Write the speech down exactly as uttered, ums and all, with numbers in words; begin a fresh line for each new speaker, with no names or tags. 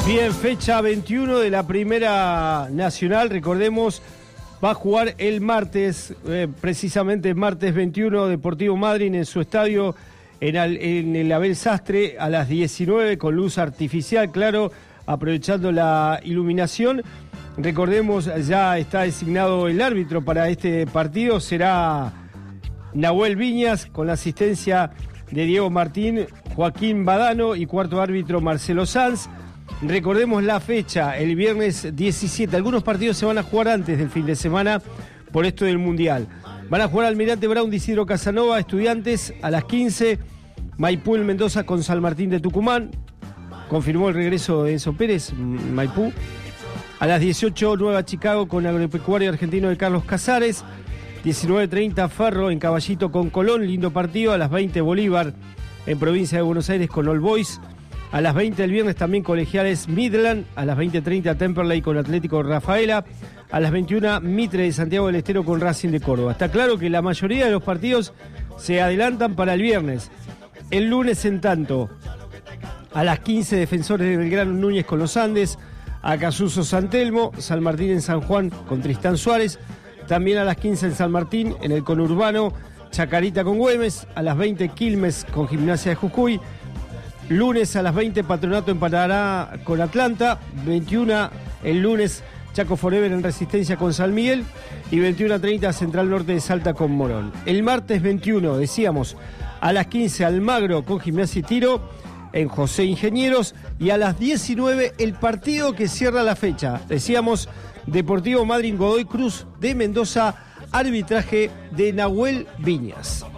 Bien, fecha veintiuno de la Primera Nacional, recordemos, va a jugar el martes, eh, precisamente el martes veintiuno, Deportivo Madryn en su estadio en, al, en el Abel Sastre a las diecinueve con luz artificial, claro, aprovechando la iluminación. Recordemos, ya está designado el árbitro para este partido, será Nahuel Viñas con la asistencia de Diego Martín, Joaquín Badano y cuarto árbitro Marcelo Sanz. Recordemos la fecha, el viernes diecisiete. Algunos partidos se van a jugar antes del fin de semana por esto del Mundial. Van a jugar Almirante Brown de Isidro Casanova, Estudiantes a las quince, Maipú en Mendoza con San Martín de Tucumán. Confirmó el regreso de Enzo Pérez, Maipú. A las dieciocho, Nueva Chicago con Agropecuario Argentino de Carlos Casares. diecinueve treinta, Ferro en Caballito con Colón, lindo partido. A las veinte, Bolívar en Provincia de Buenos Aires con All Boys. A las veinte el viernes también Colegiales Midland. A las veinte treinta Temperley con Atlético Rafaela. A las veintiuna Mitre de Santiago del Estero con Racing de Córdoba. Está claro que la mayoría de los partidos se adelantan para el viernes. El lunes, en tanto, a las quince Defensores de Belgrano Núñez con los Andes. Acasuso San Telmo, San Martín en San Juan con Tristán Suárez. También a las quince en San Martín, en el conurbano, Chacarita con Güemes. A las veinte Quilmes con Gimnasia de Jujuy. Lunes a las veinte, Patronato empezará con Atlanta. veintiuna el lunes, Chaco Forever en Resistencia con San Miguel. Y veintiuna treinta, Central Norte de Salta con Morón. El martes veintiuno, decíamos, a las quince, Almagro con Gimnasia y Tiro en José Ingenieros. Y a las diecinueve, el partido que cierra la fecha. Decíamos, Deportivo Madryn Godoy Cruz de Mendoza, arbitraje de Nahuel Viñas.